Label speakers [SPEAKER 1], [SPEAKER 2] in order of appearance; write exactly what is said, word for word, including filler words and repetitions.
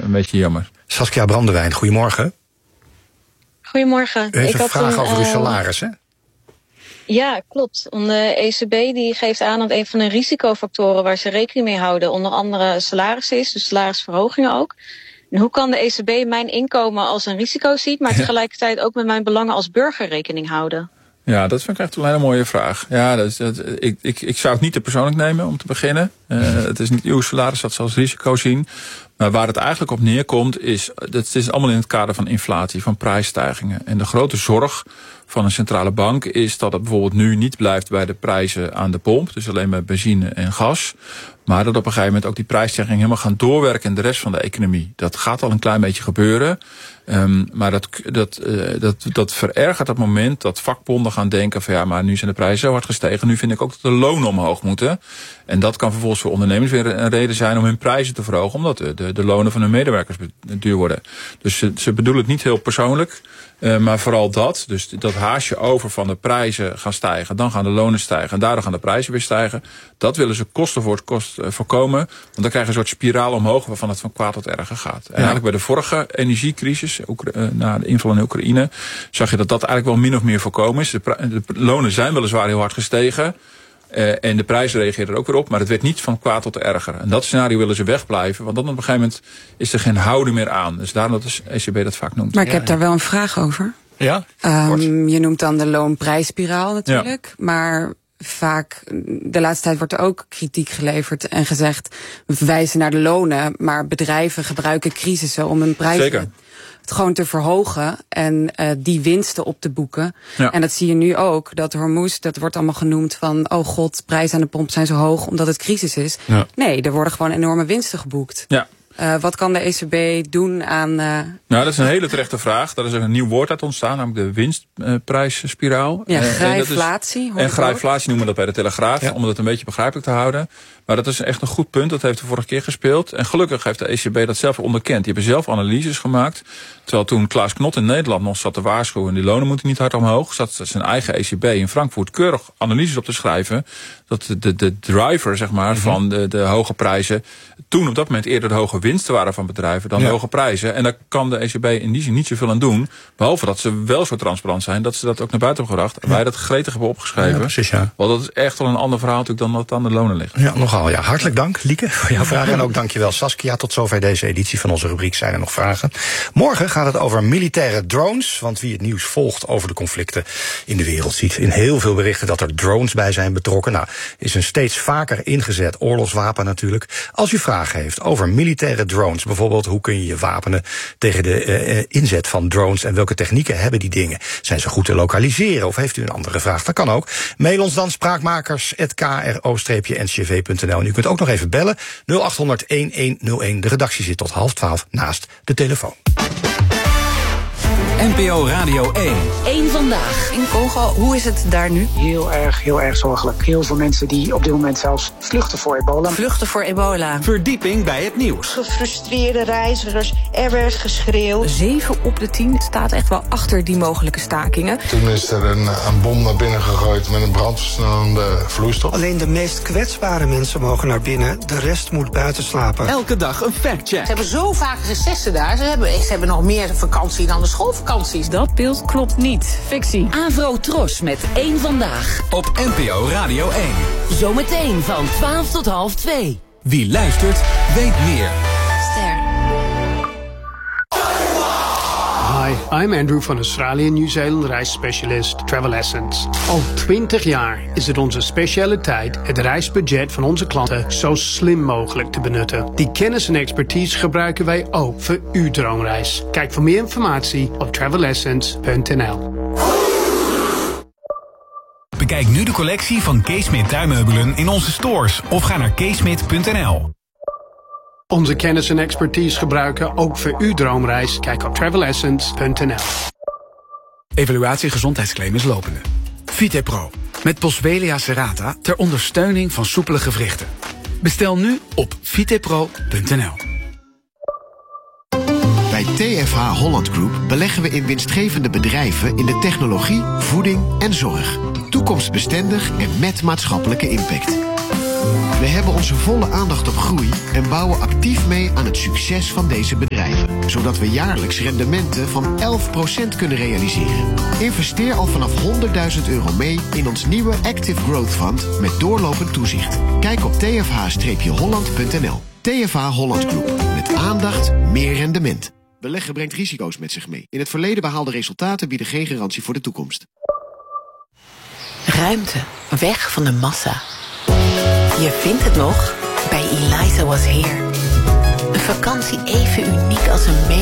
[SPEAKER 1] een beetje jammer.
[SPEAKER 2] Saskia Brandewijn, goedemorgen.
[SPEAKER 3] Goedemorgen.
[SPEAKER 2] U heeft
[SPEAKER 3] Ik
[SPEAKER 2] een vraag
[SPEAKER 3] een,
[SPEAKER 2] over uw
[SPEAKER 3] uh,
[SPEAKER 2] salaris, hè?
[SPEAKER 3] Ja, klopt. De E C B die geeft aan dat een van de risicofactoren waar ze rekening mee houden onder andere salaris is, dus salarisverhogingen ook. En hoe kan de E C B mijn inkomen als een risico ziet, maar tegelijkertijd ook met mijn belangen als burger rekening houden?
[SPEAKER 1] Ja, dat vind ik echt een hele mooie vraag. Ja, dat is, dat, ik, ik, ik zou het niet te persoonlijk nemen om te beginnen. Uh, het is niet uw salaris dat ze als risico zien. Maar waar het eigenlijk op neerkomt is, het is allemaal in het kader van inflatie, van prijsstijgingen. En de grote zorg van een centrale bank is dat het bijvoorbeeld nu niet blijft bij de prijzen aan de pomp. Dus alleen bij benzine en gas. Maar dat op een gegeven moment ook die prijsstijgingen helemaal gaan doorwerken in de rest van de economie. Dat gaat al een klein beetje gebeuren. Um, maar dat, dat, uh, dat, dat verergert het moment dat vakbonden gaan denken van ja, maar nu zijn de prijzen zo hard gestegen. Nu vind ik ook dat de lonen omhoog moeten. En dat kan vervolgens voor ondernemers weer een reden zijn om hun prijzen te verhogen. Omdat de, de, de lonen van hun medewerkers duur worden. Dus ze, ze bedoelen het niet heel persoonlijk. Uh, maar vooral dat, dus dat haasje over van de prijzen gaan stijgen, dan gaan de lonen stijgen en daardoor gaan de prijzen weer stijgen. Dat willen ze kosten voor het kost uh, voorkomen, want dan krijg je een soort spiraal omhoog waarvan het van kwaad tot erger gaat. En ja. Eigenlijk bij de vorige energiecrisis, Oekra- uh, na de inval in Oekraïne, zag je dat dat eigenlijk wel min of meer voorkomen is. De, pra- de lonen zijn weliswaar heel hard gestegen. Uh, en de prijzen reageerden er ook weer op, maar het werd niet van kwaad tot erger. En dat scenario willen ze wegblijven, want dan op een gegeven moment is er geen houden meer aan. Dus daarom dat de E C B dat vaak noemt.
[SPEAKER 4] Maar ik
[SPEAKER 2] ja,
[SPEAKER 4] heb daar wel een vraag over.
[SPEAKER 2] Ja?
[SPEAKER 4] Um, je noemt dan de loonprijsspiraal natuurlijk, ja. Maar vaak, de laatste tijd wordt er ook kritiek geleverd en gezegd, we wijzen naar de lonen, maar bedrijven gebruiken crisissen om hun prijzen
[SPEAKER 1] Zeker.
[SPEAKER 4] gewoon te verhogen en uh, die winsten op te boeken. Ja. En dat zie je nu ook, dat Hormuz, dat wordt allemaal genoemd van, oh god, prijzen aan de pomp zijn zo hoog omdat het crisis is. Ja. Nee, er worden gewoon enorme winsten geboekt. Ja. Uh, wat kan de E C B doen aan... Uh,
[SPEAKER 1] nou, dat is een hele terechte vraag. Daar is een nieuw woord uit ontstaan, namelijk de winstprijsspiraal.
[SPEAKER 4] Ja, grijflatie.
[SPEAKER 1] En, en grijflatie noemen we dat bij de Telegraaf, ja. Om het een beetje begrijpelijk te houden. Maar dat is echt een goed punt, dat heeft de vorige keer gespeeld. En gelukkig heeft de E C B dat zelf onderkend. Die hebben zelf analyses gemaakt. Terwijl toen Klaas Knot in Nederland nog zat te waarschuwen, die lonen moeten niet hard omhoog, zat zijn eigen E C B in Frankfurt keurig analyses op te schrijven. Dat de, de, de driver, zeg maar, mm-hmm. van de, de hoge prijzen toen op dat moment eerder de hoge winsten waren van bedrijven dan ja. de hoge prijzen. En daar kan de E C B in die zin niet zoveel aan doen. Behalve dat ze wel zo transparant zijn, dat ze dat ook naar buiten hebben gebracht. En ja. wij dat gretig hebben opgeschreven. Ja, precies, ja. Want dat is echt wel een ander verhaal natuurlijk dan dat het aan de lonen ligt.
[SPEAKER 2] Ja, nogal. Ja. Hartelijk dank, Lieke, voor jouw vragen. En ook dankjewel, Saskia. Tot zover deze editie van onze rubriek Zijn er nog vragen. Morgen gaat het over militaire drones. Want wie het nieuws volgt over de conflicten in de wereld ziet in heel veel berichten dat er drones bij zijn betrokken. Nou, is een steeds vaker ingezet oorlogswapen natuurlijk. Als u vragen heeft over militaire drones, bijvoorbeeld hoe kun je je wapenen tegen de uh, inzet van drones en welke technieken hebben die dingen? Zijn ze goed te lokaliseren of heeft u een andere vraag? Dat kan ook. Mail ons dan spraakmakers at k r o n c v punt n l. En u kunt ook nog even bellen nul acht honderd elf nul een. De redactie zit tot half twaalf naast de telefoon.
[SPEAKER 5] N P O Radio één.
[SPEAKER 6] Eén vandaag.
[SPEAKER 4] In Congo, hoe is het daar nu?
[SPEAKER 7] Heel erg, heel erg zorgelijk. Heel veel mensen die op dit moment zelfs vluchten voor ebola.
[SPEAKER 4] Vluchten voor ebola.
[SPEAKER 5] Verdieping bij het nieuws.
[SPEAKER 8] Gefrustreerde reizigers, er werd geschreeuwd.
[SPEAKER 9] Zeven op de tien staat echt wel achter die mogelijke stakingen.
[SPEAKER 10] Toen is er een, een bom naar binnen gegooid met een brandversnellende vloeistof.
[SPEAKER 11] Alleen de meest kwetsbare mensen mogen naar binnen. De rest moet buiten slapen.
[SPEAKER 5] Elke dag een factcheck.
[SPEAKER 12] Ze hebben zo vaak recessen daar. Ze hebben, ze hebben nog meer vakantie dan de schoolvakantie.
[SPEAKER 9] Dat beeld klopt niet. Fictie.
[SPEAKER 6] Avro Tros met één vandaag.
[SPEAKER 5] Op N P O Radio één.
[SPEAKER 6] Zometeen van twaalf tot half twee.
[SPEAKER 5] Wie luistert, weet meer.
[SPEAKER 9] Ster.
[SPEAKER 13] Hi, I'm Andrew van Australië Nieuw-Zeeland reisspecialist Travel Essence. Al twintig jaar is het onze specialiteit het reisbudget van onze klanten zo slim mogelijk te benutten. Die kennis en expertise gebruiken wij ook voor uw droomreis. Kijk voor meer informatie op travel essence punt n l.
[SPEAKER 5] Bekijk nu de collectie van Keesmit tuinmeubelen in onze stores of ga naar keesmit punt n l.
[SPEAKER 13] Onze kennis en expertise gebruiken ook voor uw droomreis. Kijk op travel essence punt n l.
[SPEAKER 14] Evaluatie gezondheidsclaim is lopende. VitePro. Met Boswellia serrata ter ondersteuning van soepele gewrichten. Bestel nu op vitepro punt n l.
[SPEAKER 15] Bij T F H Holland Group beleggen we in winstgevende bedrijven in de technologie, voeding en zorg. Toekomstbestendig en met maatschappelijke impact. We hebben onze volle aandacht op groei en bouwen actief mee aan het succes van deze bedrijven. zodat we jaarlijks rendementen van elf procent kunnen realiseren. Investeer al vanaf honderdduizend euro mee in ons nieuwe Active Growth Fund met doorlopend toezicht. Kijk op t f h holland punt n l. T F H Holland Group. Met aandacht, meer rendement. Beleggen brengt risico's met zich mee. In het verleden behaalde resultaten bieden geen garantie voor de toekomst.
[SPEAKER 16] Ruimte. Weg van de massa. Je vindt het nog bij Eliza Was Here. Een vakantie even uniek als een